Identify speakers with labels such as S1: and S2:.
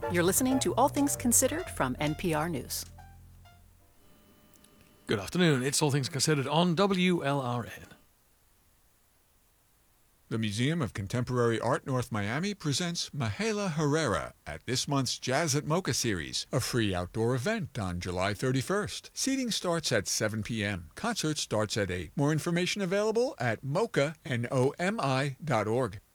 S1: You're listening to All Things Considered from NPR News.
S2: Good afternoon. It's All Things Considered on WLRN.
S3: The Museum of Contemporary Art North Miami presents Mahala Herrera at this month's Jazz at Mocha series, a free outdoor event on July 31st. Seating starts at 7 p.m. Concert starts at 8. More information available at mocha.org.